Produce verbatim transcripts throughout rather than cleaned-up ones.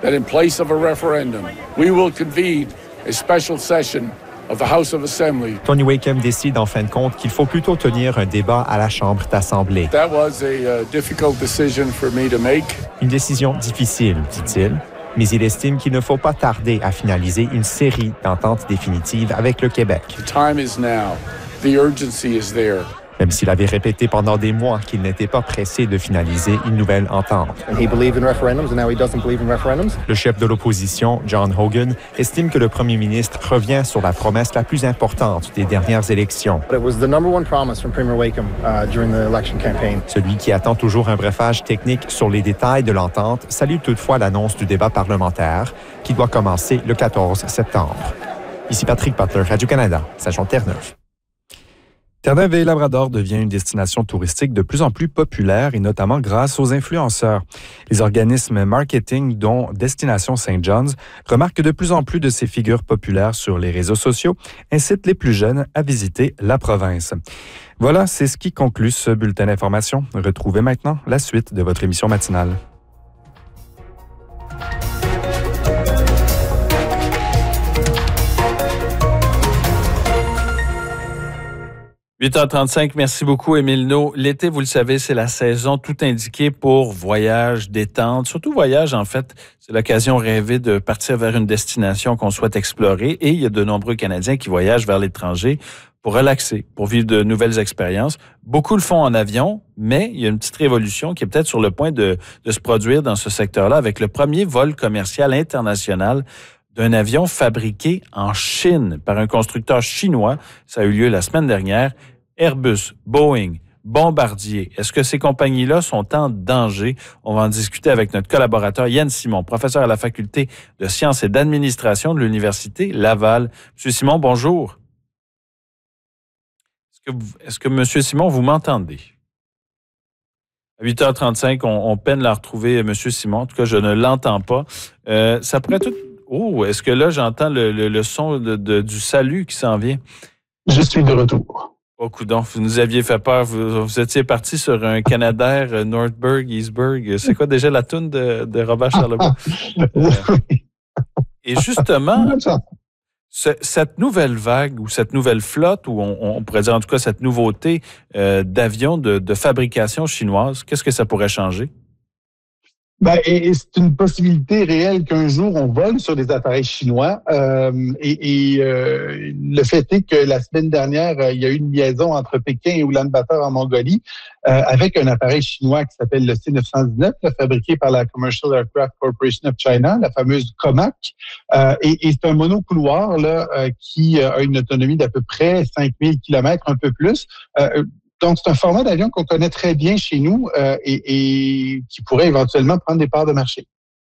that in place of a referendum, we will convene a special session of the House of Assembly. Tony Wakeham décide en fin de compte qu'il faut plutôt tenir un débat à la Chambre d'Assemblée. That was a uh, difficult decision for me to make. Une décision difficile, dit-il, mais il estime qu'il ne faut pas tarder à finaliser une série d'ententes définitives avec le Québec. The time is now. The urgency is there. Même s'il avait répété pendant des mois qu'il n'était pas pressé de finaliser une nouvelle entente. He believed in referendums and now he doesn't believe in referendums. Le chef de l'opposition, John Hogan, estime que le premier ministre revient sur la promesse la plus importante des dernières élections. It was the number one promise from Premier Wakeham uh, during the election campaign. Celui qui attend toujours un brefage technique sur les détails de l'entente salue toutefois l'annonce du débat parlementaire qui doit commencer le quatorze septembre. Ici Patrick Butler, Radio-Canada, Saint-Jean Terre-Neuve. Terre-Neuve et Labrador devient une destination touristique de plus en plus populaire et notamment grâce aux influenceurs. Les organismes marketing dont Destination Saint John's remarquent que de plus en plus de ces figures populaires sur les réseaux sociaux incitent les plus jeunes à visiter la province. Voilà, c'est ce qui conclut ce bulletin d'information. Retrouvez maintenant la suite de votre émission matinale. huit heures trente-cinq, merci beaucoup, Émile No. L'été, vous le savez, c'est la saison tout indiquée pour voyage, détente, surtout voyage, en fait. C'est l'occasion rêvée de partir vers une destination qu'on souhaite explorer et il y a de nombreux Canadiens qui voyagent vers l'étranger pour relaxer, pour vivre de nouvelles expériences. Beaucoup le font en avion, mais il y a une petite révolution qui est peut-être sur le point de, de se produire dans ce secteur-là avec le premier vol commercial international d'un avion fabriqué en Chine par un constructeur chinois. Ça a eu lieu la semaine dernière. Airbus, Boeing, Bombardier. Est-ce que ces compagnies-là sont en danger? On va en discuter avec notre collaborateur Yann Simon, professeur à la Faculté de sciences et d'administration de l'Université Laval. Monsieur Simon, bonjour. Est-ce que, vous, est-ce que Monsieur Simon, vous m'entendez? À huit heures trente-cinq, on, on peine à retrouver Monsieur Simon. En tout cas, je ne l'entends pas. Euh, ça pourrait tout... Oh, est-ce que là, j'entends le, le, le son de, de, du salut qui s'en vient? Je suis de retour. Oh, coudonc, vous nous aviez fait peur. Vous, vous étiez parti sur un Canadair euh, Nordberg, Eastberg. C'est quoi déjà la toune de, de Robert Charlebois? euh, et justement, ce, cette nouvelle vague ou cette nouvelle flotte, ou on, on pourrait dire en tout cas cette nouveauté euh, d'avions de, de fabrication chinoise, qu'est-ce que ça pourrait changer? Ben, et, et c'est une possibilité réelle qu'un jour on vole sur des appareils chinois. Euh, et et euh, le fait est que la semaine dernière, euh, il y a eu une liaison entre Pékin et Ulaanbaatar en Mongolie euh, avec un appareil chinois qui s'appelle le C neuf cent dix-neuf, là, fabriqué par la Commercial Aircraft Corporation of China, la fameuse COMAC. Euh, et, et c'est un monocouloir là euh, qui a une autonomie d'à peu près cinq mille kilomètres, un peu plus. Euh, Donc, c'est un format d'avion qu'on connaît très bien chez nous euh, et, et qui pourrait éventuellement prendre des parts de marché.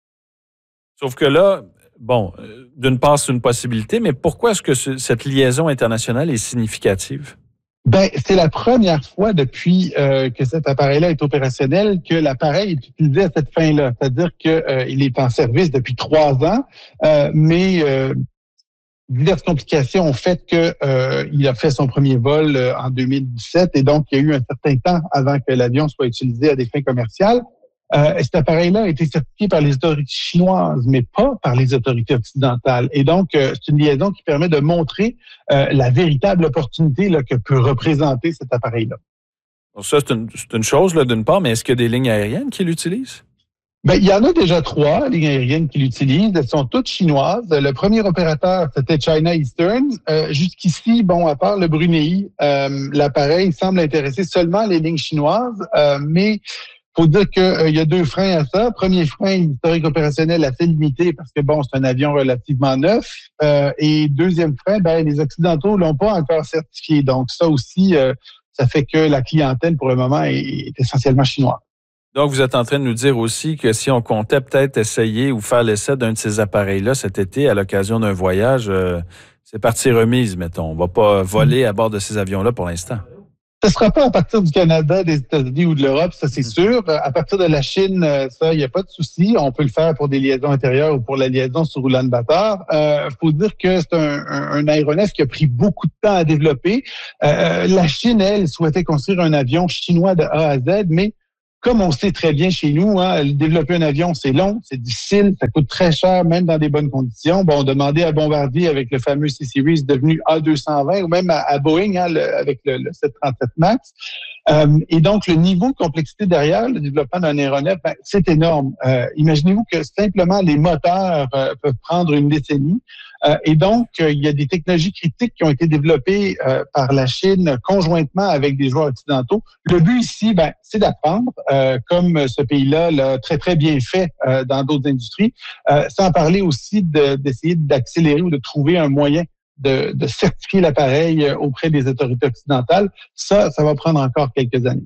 Sauf que là, bon, d'une part, c'est une possibilité, mais pourquoi est-ce que ce, cette liaison internationale est significative? Ben, c'est la première fois depuis euh, que cet appareil-là est opérationnel que l'appareil est utilisé à cette fin-là. C'est-à-dire qu'il euh, est en service depuis trois ans, euh, mais... Euh, diverses complications ont fait que euh, il a fait son premier vol euh, en deux mille dix-sept et donc il y a eu un certain temps avant que l'avion soit utilisé à des fins commerciales. Euh, cet appareil-là a été certifié par les autorités chinoises, mais pas par les autorités occidentales. Et donc, euh, c'est une liaison qui permet de montrer euh, la véritable opportunité là, que peut représenter cet appareil-là. Donc ça, c'est une, c'est une chose là, d'une part, mais est-ce qu'il y a des lignes aériennes qui l'utilisent? Ben, il y en a déjà trois lignes aériennes qui l'utilisent. Elles sont toutes chinoises. Le premier opérateur, c'était China Eastern. Euh, jusqu'ici, bon, à part le Brunei, euh, l'appareil semble intéresser seulement les lignes chinoises. Euh, mais faut dire qu'il euh, y a deux freins à ça. Premier frein, l'historique opérationnel assez limité parce que, bon, c'est un avion relativement neuf. Euh, et deuxième frein, ben, les Occidentaux l'ont pas encore certifié. Donc, ça aussi, euh, ça fait que la clientèle, pour le moment, est, est essentiellement chinoise. Donc, vous êtes en train de nous dire aussi que si on comptait peut-être essayer ou faire l'essai d'un de ces appareils-là cet été à l'occasion d'un voyage, euh, c'est partie remise, mettons. On ne va pas voler à bord de ces avions-là pour l'instant. Ce ne sera pas à partir du Canada, des États-Unis ou de l'Europe, ça c'est sûr. À partir de la Chine, ça, il n'y a pas de souci. On peut le faire pour des liaisons intérieures ou pour la liaison sur Ulaanbaatar. Il euh, faut dire que c'est un, un, un aéronef qui a pris beaucoup de temps à développer. Euh, la Chine, elle, souhaitait construire un avion chinois de A à Z, mais comme on sait très bien chez nous, hein, développer un avion, c'est long, c'est difficile, ça coûte très cher, même dans des bonnes conditions. Bon, on demandait à Bombardier avec le fameux C-Series devenu A deux cent vingt ou même à, à Boeing hein, le, avec le, le sept cent trente-sept MAX. Euh, et donc, le niveau de complexité derrière le développement d'un aéronef, ben, c'est énorme. Euh, imaginez-vous que simplement les moteurs euh, peuvent prendre une décennie. Euh, et donc, euh, il y a des technologies critiques qui ont été développées euh, par la Chine conjointement avec des joueurs occidentaux. Le but ici, ben, c'est d'apprendre, euh, comme ce pays-là l'a très, très bien fait euh, dans d'autres industries, euh, sans parler aussi de, d'essayer d'accélérer ou de trouver un moyen de, de certifier l'appareil auprès des autorités occidentales. Ça, ça va prendre encore quelques années.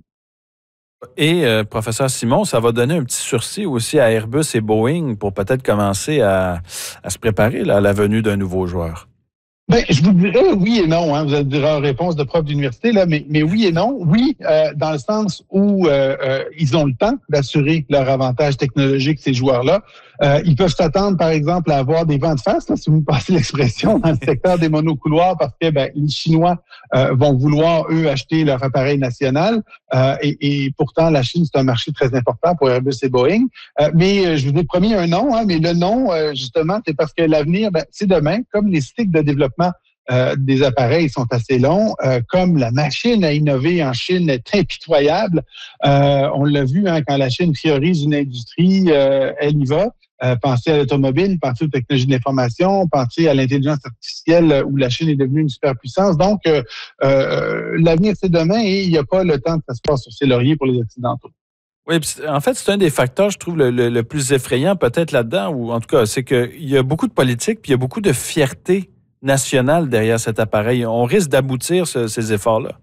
Et, euh, professeur Simon, ça va donner un petit sursis aussi à Airbus et Boeing pour peut-être commencer à, à se préparer là, à la venue d'un nouveau joueur. Ben, je vous dirais oui et non. Hein. Vous allez dire réponse de prof d'université, là, mais, mais oui et non. Oui, euh, dans le sens où euh, euh, ils ont le temps d'assurer leur avantage technologique, ces joueurs-là. Euh, ils peuvent s'attendre, par exemple, à avoir des vents de face, là, si vous me passez l'expression, dans le secteur des monocouloirs, parce que ben, les Chinois euh, vont vouloir, eux, acheter leur appareil national. Euh, et, et pourtant, la Chine, c'est un marché très important pour Airbus et Boeing. Euh, mais euh, je vous ai promis un non, hein, mais le non, euh, justement, c'est parce que l'avenir, ben, c'est demain. Comme les cycles de développement Euh, des appareils sont assez longs, euh, comme la machine à innover en Chine est impitoyable. Euh, on l'a vu hein, quand la Chine priorise une industrie, euh, elle y va. Euh, pensez à l'automobile, pensez aux technologies de l'information, pensez à l'intelligence artificielle où la Chine est devenue une superpuissance. Donc, euh, euh, l'avenir, c'est demain et il n'y a pas le temps de s'asseoir sur ses lauriers pour les Occidentaux. Oui, en fait, c'est un des facteurs, je trouve, le, le, le plus effrayant peut-être là-dedans, ou en tout cas, c'est qu'il y a beaucoup de politique puis il y a beaucoup de fierté nationale derrière cet appareil. On risque d'aboutir ce, ces efforts-là.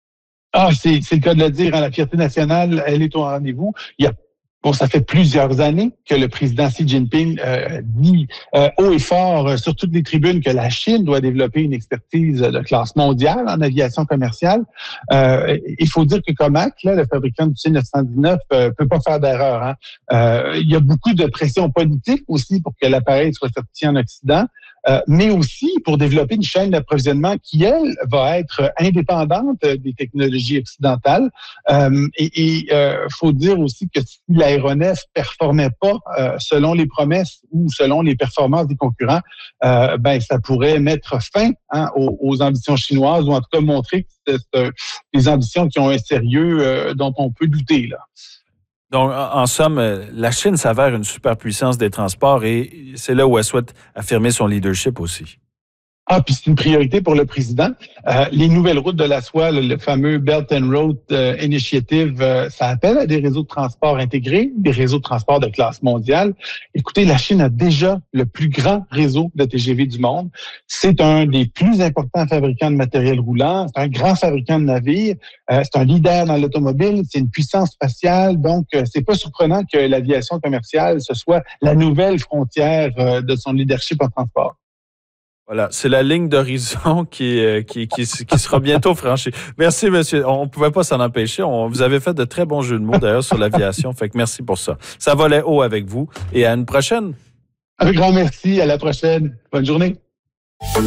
Ah, c'est, c'est le cas de le dire. Hein, la fierté nationale, elle est au rendez-vous. Il y a Bon, ça fait plusieurs années que le président Xi Jinping euh, dit euh, haut et fort euh, sur toutes les tribunes que la Chine doit développer une expertise de classe mondiale en aviation commerciale. Euh, il faut dire que Comac, là, le fabricant du C neuf cent dix-neuf, euh, peut pas faire d'erreur. Hein. Euh, il y a beaucoup de pression politique aussi pour que l'appareil soit certifié en Occident. Euh, mais aussi pour développer une chaîne d'approvisionnement qui, elle, va être indépendante des technologies occidentales. Euh, et il euh, faut dire aussi que si l'aéronef performait pas euh, selon les promesses ou selon les performances des concurrents, euh, ben ça pourrait mettre fin hein, aux, aux ambitions chinoises ou en tout cas montrer que c'est, c'est des ambitions qui ont un sérieux euh, dont on peut douter, là. Donc, en somme, la Chine s'avère une superpuissance des transports et c'est là où elle souhaite affirmer son leadership aussi. Ah, puis c'est une priorité pour le président. Euh, les nouvelles routes de la soie, le, le fameux Belt and Road euh, Initiative, euh, ça appelle à des réseaux de transport intégrés, des réseaux de transport de classe mondiale. Écoutez, la Chine a déjà le plus grand réseau de T G V du monde. C'est un des plus importants fabricants de matériel roulant. C'est un grand fabricant de navires. Euh, c'est un leader dans l'automobile. C'est une puissance spatiale. Donc, euh, c'est pas surprenant que l'aviation commerciale, ce soit la nouvelle frontière euh, de son leadership en transport. Voilà, c'est la ligne d'horizon qui, qui, qui, qui sera bientôt franchie. Merci, monsieur. On ne pouvait pas s'en empêcher. On, vous avez fait de très bons jeux de mots, d'ailleurs, sur l'aviation. Fait que merci pour ça. Ça volait haut avec vous et à une prochaine. Un grand merci. À la prochaine. Bonne journée.